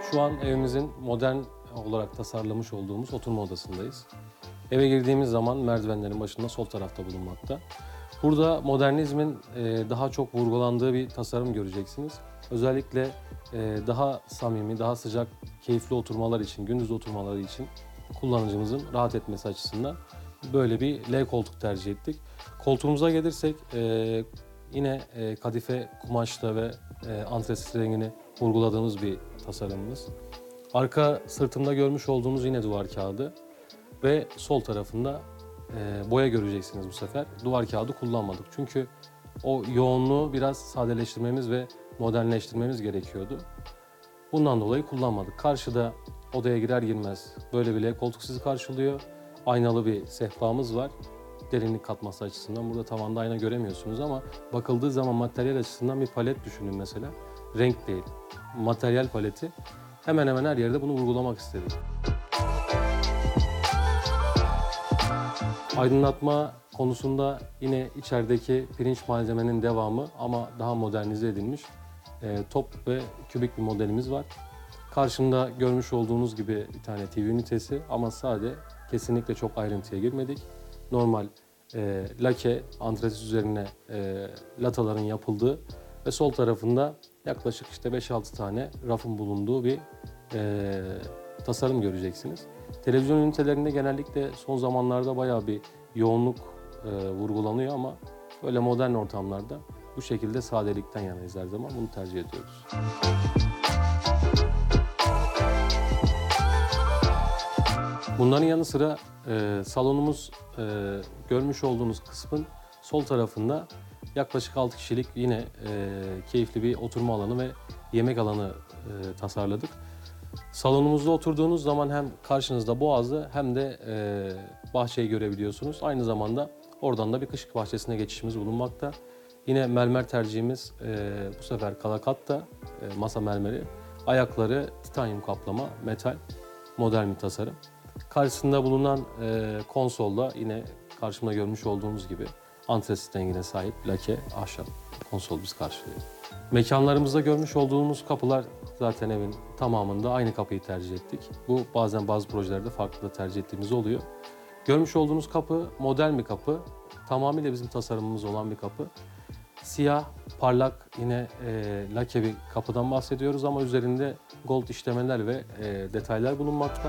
Şu an evimizin modern olarak tasarlamış olduğumuz oturma odasındayız. Eve girdiğimiz zaman merdivenlerin başında sol tarafta bulunmakta. Burada modernizmin daha çok vurgulandığı bir tasarım göreceksiniz. Özellikle daha samimi, daha sıcak, keyifli oturmalar için, gündüz oturmaları için kullanıcımızın rahat etmesi açısından böyle bir L koltuk tercih ettik. Koltuğumuza gelirsek yine kadife kumaşla ve antresit rengini vurguladığımız bir tasarımımız. Arka sırtımda görmüş olduğunuz yine duvar kağıdı ve sol tarafında boya göreceksiniz bu sefer. Duvar kağıdı kullanmadık çünkü o yoğunluğu biraz sadeleştirmemiz ve modernleştirmemiz gerekiyordu. Bundan dolayı kullanmadık. Karşıda odaya girer girmez böyle bile koltuk sizi karşılıyor. Aynalı bir sehpamız var. Derinlik katması açısından burada tavanda ayna göremiyorsunuz ama bakıldığı zaman materyal açısından bir palet düşünün mesela. Renk değil, materyal paleti. Hemen hemen her yerde bunu vurgulamak istedik. Aydınlatma konusunda yine içerideki pirinç malzemenin devamı ama daha modernize edilmiş top ve kübik bir modelimiz var. Karşımda görmüş olduğunuz gibi bir tane TV ünitesi ama sade, kesinlikle çok ayrıntıya girmedik. Normal lake, antresit üzerine lataların yapıldığı ve sol tarafında yaklaşık işte 5-6 tane rafın bulunduğu bir tasarım göreceksiniz. Televizyon ünitelerinde genellikle son zamanlarda bayağı bir yoğunluk vurgulanıyor ama böyle modern ortamlarda bu şekilde sadelikten yanayız her zaman. Bunu tercih ediyoruz. Bunların yanı sıra salonumuz görmüş olduğunuz kısmın sol tarafında yaklaşık 6 kişilik yine keyifli bir oturma alanı ve yemek alanı tasarladık. Salonumuzda oturduğunuz zaman hem karşınızda boğazı hem de bahçeyi görebiliyorsunuz. Aynı zamanda oradan da bir kış bahçesine geçişimiz bulunmakta. Yine mermer tercihimiz bu sefer kalakatta masa mermeri. Ayakları titanyum kaplama, metal, modern bir tasarım. Karşısında bulunan konsolda yine karşımda görmüş olduğunuz gibi antresit rengine sahip lake, ahşap konsol biz karşılıyor. Mekanlarımızda görmüş olduğumuz kapılar zaten evin tamamında aynı kapıyı tercih ettik. Bu bazen bazı projelerde farklı da tercih ettiğimiz oluyor. Görmüş olduğunuz kapı modern bir kapı. Tamamıyla bizim tasarımımız olan bir kapı. Siyah, parlak yine lake bir kapıdan bahsediyoruz ama üzerinde gold işlemeler ve detaylar bulunmakta.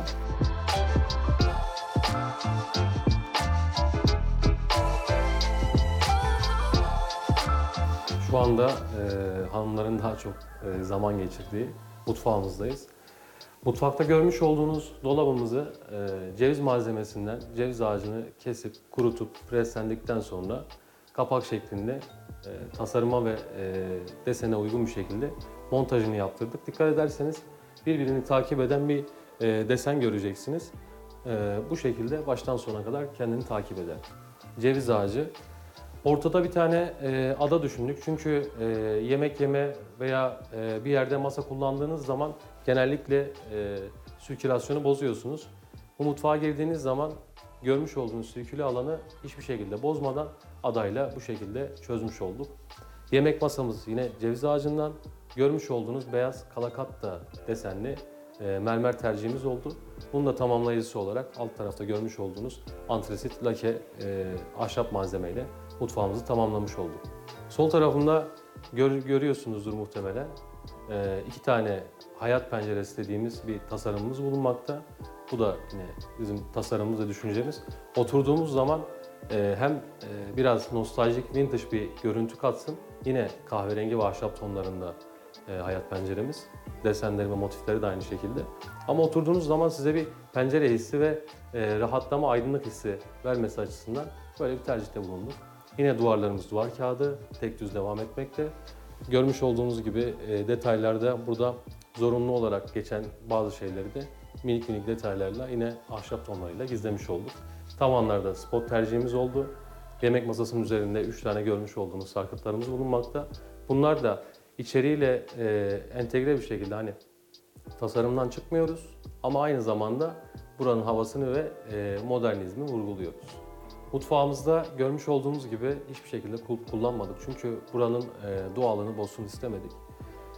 Şu anda hanımların daha çok zaman geçirdiği mutfağımızdayız. Mutfakta görmüş olduğunuz dolabımızı ceviz malzemesinden ceviz ağacını kesip kurutup preslendikten sonra kapak şeklinde tasarıma ve desene uygun bir şekilde montajını yaptırdık. Dikkat ederseniz birbirini takip eden bir desen göreceksiniz. Bu şekilde baştan sona kadar kendini takip eder. Ceviz ağacı. Ortada bir tane ada düşündük çünkü yemek yeme veya bir yerde masa kullandığınız zaman genellikle sirkülasyonu bozuyorsunuz. Bu mutfağa girdiğiniz zaman görmüş olduğunuz sirküle alanı hiçbir şekilde bozmadan adayla bu şekilde çözmüş olduk. Yemek masamız yine ceviz ağacından, görmüş olduğunuz beyaz kalakatta desenli mermer tercihimiz oldu. Bunun da tamamlayıcısı olarak alt tarafta görmüş olduğunuz antresit lake ahşap malzemeyle mutfağımızı tamamlamış olduk. Sol tarafında görüyorsunuzdur muhtemelen. İki tane hayat penceresi dediğimiz bir tasarımımız bulunmakta. Bu da yine bizim tasarımımız ve düşüncemiz. Oturduğumuz zaman hem biraz nostaljik, vintage bir görüntü katsın. Yine kahverengi ve ahşap tonlarında hayat penceremiz. Desenleri ve motifleri de aynı şekilde. Ama oturduğunuz zaman size bir pencere hissi ve rahatlama, aydınlık hissi vermesi açısından böyle bir tercihte bulunduk. Yine duvarlarımız duvar kağıdı, tek düz devam etmekte. Görmüş olduğunuz gibi detaylarda burada zorunlu olarak geçen bazı şeyleri de minik minik detaylarla yine ahşap tonlarıyla gizlemiş olduk. Tavanlarda spot tercihimiz oldu. Yemek masasının üzerinde 3 tane görmüş olduğunuz sarkıtlarımız bulunmakta. Bunlar da içeriğiyle entegre bir şekilde hani tasarımdan çıkmıyoruz ama aynı zamanda buranın havasını ve modernizmi vurguluyoruz. Mutfağımızda görmüş olduğunuz gibi hiçbir şekilde kulp kullanmadık çünkü buranın doğalını bozsun istemedik.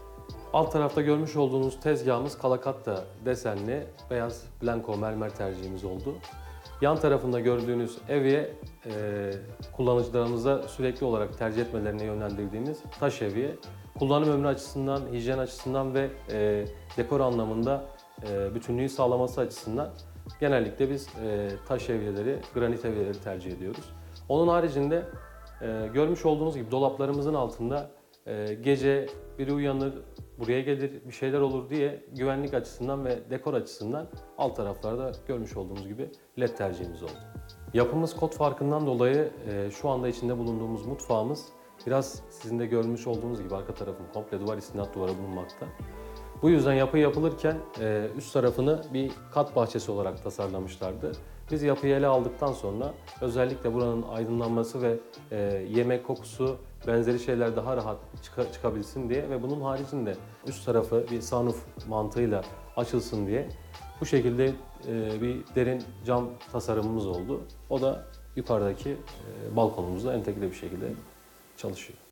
Alt tarafta görmüş olduğunuz tezgahımız Kalakatta desenli beyaz blanko mermer tercihimiz oldu. Yan tarafında gördüğünüz evye kullanıcılarımıza sürekli olarak tercih etmelerini yönlendirdiğimiz taş evye. Kullanım ömrü açısından, hijyen açısından ve dekor anlamında bütünlüğü sağlaması açısından genellikle biz taş evyeleri, granit evyeleri tercih ediyoruz. Onun haricinde görmüş olduğunuz gibi dolaplarımızın altında gece biri uyanır, buraya gelir, bir şeyler olur diye güvenlik açısından ve dekor açısından alt taraflarda görmüş olduğumuz gibi LED tercihimiz oldu. Yapımız kod farkından dolayı şu anda içinde bulunduğumuz mutfağımız biraz sizin de görmüş olduğunuz gibi arka tarafın komple duvar istinat duvarı bulunmakta. Bu yüzden yapı yapılırken üst tarafını bir kat bahçesi olarak tasarlamışlardı. Biz yapıyı ele aldıktan sonra özellikle buranın aydınlanması ve yemek kokusu benzeri şeyler daha rahat çıkabilsin diye ve bunun haricinde üst tarafı bir sunroof mantığıyla açılsın diye bu şekilde bir derin cam tasarımımız oldu. O da yukarıdaki balkonumuzla entegre bir şekilde çalışıyor.